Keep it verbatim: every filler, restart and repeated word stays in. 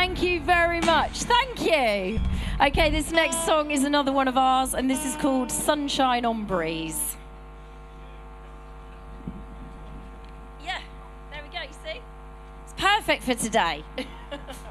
Thank you very much. Thank you. Okay, this next song is another one of ours, and this is called Sunshine on Breeze. Yeah, there we go, you see? It's perfect for today.